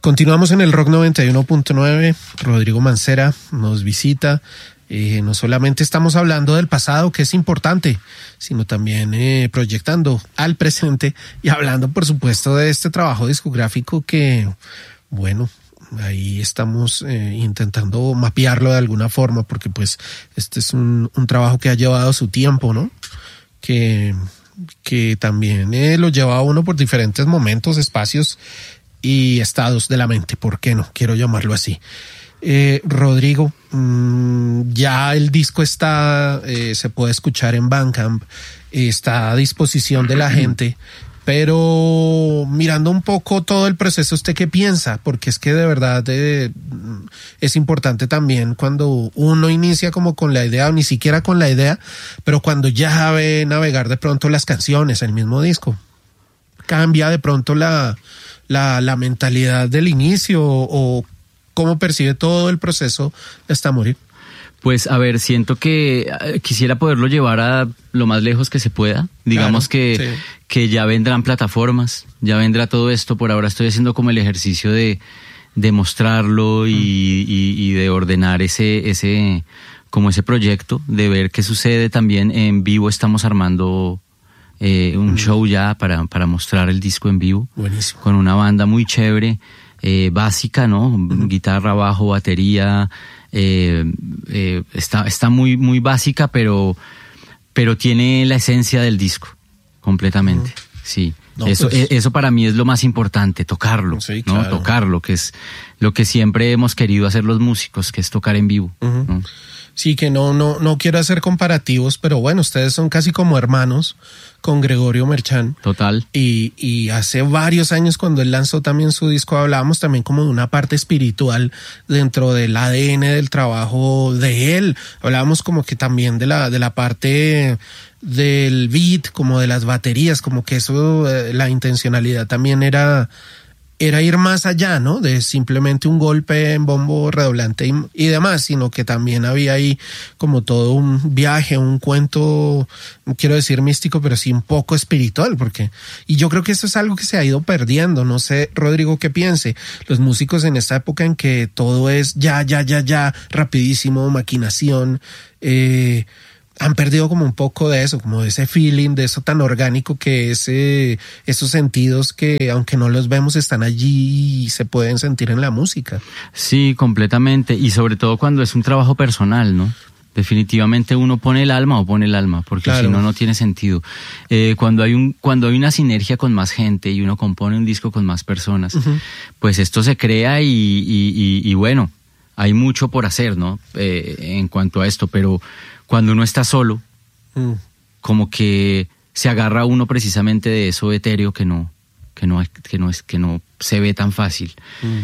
Continuamos en el Rock 91.9. Rodrigo Mancera nos visita. No solamente estamos hablando del pasado, que es importante, sino también proyectando al presente y hablando, por supuesto, de este trabajo discográfico que, bueno, ahí estamos intentando mapearlo de alguna forma, porque pues este es un trabajo que ha llevado su tiempo, ¿no? Que también lo lleva a uno por diferentes momentos, espacios y estados de la mente, ¿por qué no? Quiero llamarlo así. Rodrigo, ya el disco está, se puede escuchar en Bandcamp, está a disposición de la gente, pero mirando un poco todo el proceso, ¿usted qué piensa? Porque es que de verdad es importante también cuando uno inicia como con la idea, o ni siquiera con la idea, pero cuando ya ve navegar de pronto las canciones, el mismo disco, cambia de pronto la mentalidad del inicio o cómo percibe todo el proceso hasta morir. Pues a ver, siento que quisiera poderlo llevar a lo más lejos que se pueda. Digamos claro, que ya vendrán plataformas, ya vendrá todo esto. Por ahora estoy haciendo como el ejercicio de mostrarlo y de ordenar ese proyecto, de ver qué sucede también. En vivo estamos armando un show ya para mostrar el disco en vivo. Buenísimo. Con una banda muy chévere. Básica, ¿no? Guitarra, bajo, batería, está muy, muy básica, pero tiene la esencia del disco, completamente, sí. No, eso para mí es lo más importante, tocarlo, sí, claro. ¿No? Tocarlo, que es lo que siempre hemos querido hacer los músicos, que es tocar en vivo, ¿no? Sí, que no quiero hacer comparativos, pero bueno, ustedes son casi como hermanos con Gregorio Merchán. Total. Y hace varios años cuando él lanzó también su disco hablábamos también como de una parte espiritual dentro del ADN del trabajo de él. Hablábamos como que también de la parte del beat, como de las baterías, como que eso, la intencionalidad también era ir más allá, ¿no? De simplemente un golpe en bombo redoblante y demás, sino que también había ahí como todo un viaje, un cuento, no quiero decir místico, pero sí un poco espiritual, y yo creo que eso es algo que se ha ido perdiendo. No sé, Rodrigo, qué piense. Los músicos en esta época en que todo es ya, rapidísimo, maquinación, han perdido como un poco de eso, como de ese feeling, de eso tan orgánico que es esos sentidos que aunque no los vemos están allí y se pueden sentir en la música. Sí, completamente, y sobre todo cuando es un trabajo personal, ¿no? Definitivamente uno pone el alma, porque claro, si no, no tiene sentido. Cuando hay una sinergia con más gente y uno compone un disco con más personas, pues esto se crea y bueno, hay mucho por hacer, ¿no? En cuanto a esto, pero cuando uno está solo, como que se agarra uno precisamente de eso etéreo que no se ve tan fácil.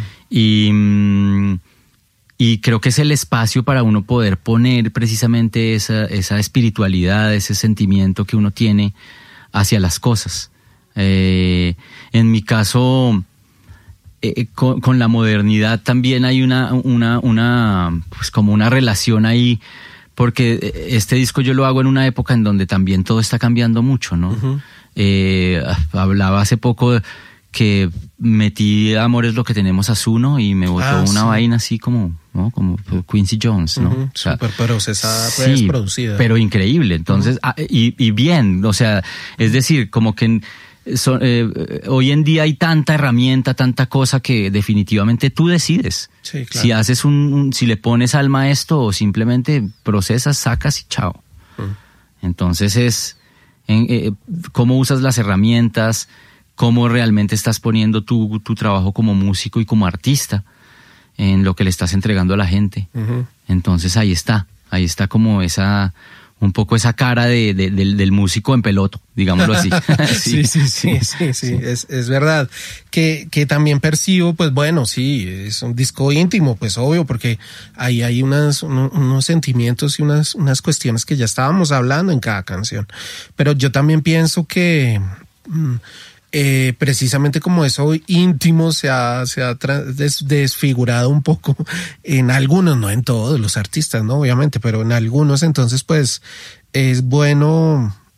Y creo que es el espacio para uno poder poner precisamente esa espiritualidad, ese sentimiento que uno tiene hacia las cosas. En mi caso, con la modernidad también hay pues como una relación ahí, porque este disco yo lo hago en una época en donde también todo está cambiando mucho, ¿no? Hablaba hace poco que metí Amor es lo que tenemos a Zuno y me botó una vaina así como, ¿no? Como Quincy Jones, ¿no? O sea, súper procesada, pues, sí, producida. Pero increíble. Entonces, y bien, o sea, es decir, como que hoy en día hay tanta herramienta, tanta cosa que definitivamente tú decides. Sí, claro. Si haces si le pones alma a esto o simplemente procesas, sacas y chao. Entonces es cómo usas las herramientas, cómo realmente estás poniendo tu trabajo como músico y como artista en lo que le estás entregando a la gente. Entonces ahí está como un poco esa cara del músico en peloto, digámoslo así. Sí. Es verdad. Que también percibo, pues bueno, sí, es un disco íntimo, pues obvio, porque ahí hay unos sentimientos y unas cuestiones que ya estábamos hablando en cada canción. Pero yo también pienso que precisamente como eso íntimo se ha desfigurado un poco en algunos, no en todos los artistas, no obviamente, pero en algunos. Entonces pues es bueno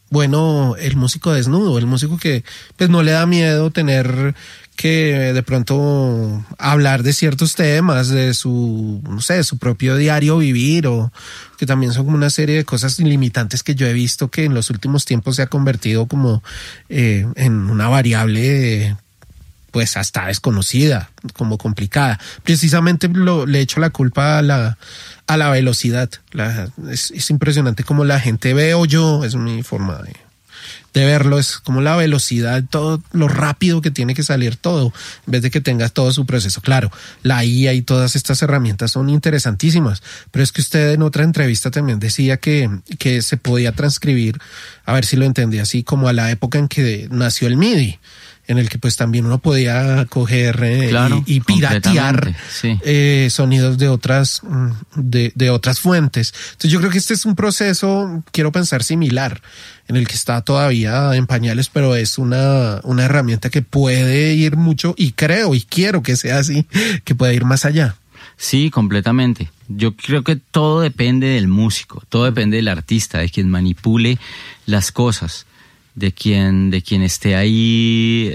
bueno el músico desnudo, el músico que pues no le da miedo tener que de pronto hablar de ciertos temas, de su, no sé, de su propio diario vivir, o que también son como una serie de cosas limitantes que yo he visto que en los últimos tiempos se ha convertido como en una variable pues hasta desconocida, como complicada. Precisamente le echo la culpa a la velocidad. Es impresionante como la gente ve, o yo, es mi forma de verlo, es como la velocidad, todo lo rápido que tiene que salir todo, en vez de que tengas todo su proceso. Claro, la IA y todas estas herramientas son interesantísimas, pero es que usted en otra entrevista también decía que se podía transcribir, a ver si lo entendí así, como a la época en que nació el MIDI, en el que pues también uno podía coger claro, y piratear sí. Sonidos de otras fuentes. Entonces yo creo que este es un proceso, quiero pensar, similar, en el que está todavía en pañales, pero es una herramienta que puede ir mucho, y creo y quiero que sea así, que puede ir más allá. Sí, completamente. Yo creo que todo depende del músico, todo depende del artista, de quien manipule las cosas, de quien esté ahí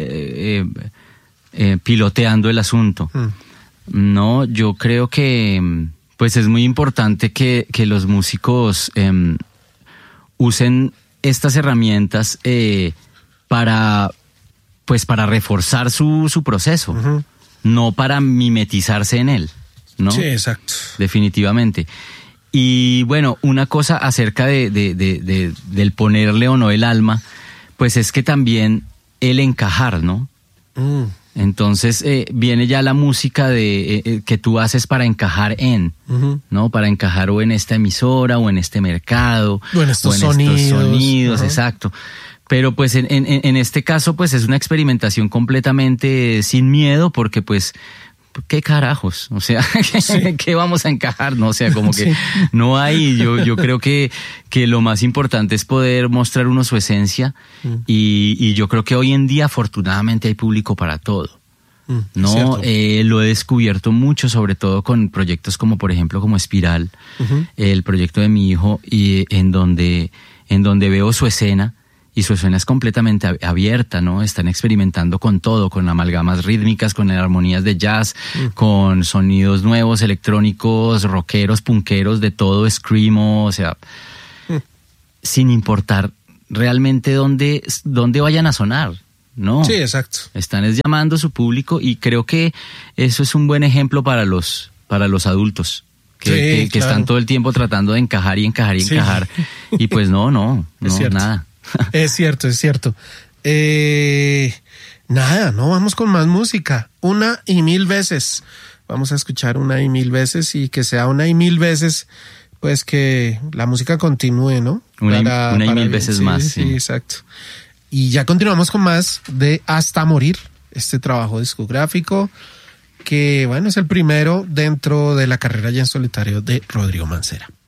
piloteando el asunto. No, yo creo que pues es muy importante que los músicos usen estas herramientas para reforzar su proceso, no para mimetizarse en él, ¿no? Sí, exacto. Definitivamente. Y bueno, una cosa acerca del ponerle o no el alma, pues es que también el encajar, ¿no? Entonces viene ya la música que tú haces para encajar ¿no? Para encajar o en esta emisora o en este mercado o en estos sonidos. Exacto. Pero pues en este caso pues es una experimentación completamente sin miedo, porque pues ¿qué carajos? O sea, sí. ¿Qué vamos a encajar? No, o sea, como que sí. No hay, yo creo que lo más importante es poder mostrar uno su esencia, y yo creo que hoy en día afortunadamente hay público para todo. No, lo he descubierto mucho, sobre todo con proyectos como por ejemplo como Espiral, el proyecto de mi hijo, y en donde veo su escena. Y su escena es completamente abierta, ¿no? Están experimentando con todo, con amalgamas rítmicas, con armonías de jazz, con sonidos nuevos, electrónicos, rockeros, punkeros, de todo, screamo, o sea, sin importar realmente dónde vayan a sonar, ¿no? Sí, exacto. Están llamando a su público, y creo que eso es un buen ejemplo para los adultos. Que claro. Están todo el tiempo tratando de encajar y encajar y encajar. Y pues no, nada. Es cierto. Nada, no, vamos con más música. Una y mil veces. Vamos a escuchar una y mil veces, y que sea una y mil veces, pues que la música continúe, ¿no? Una y mil veces más. Sí, exacto. Y ya continuamos con más de Hasta Morir, este trabajo discográfico que, bueno, es el primero dentro de la carrera ya en solitario de Rodrigo Mancera.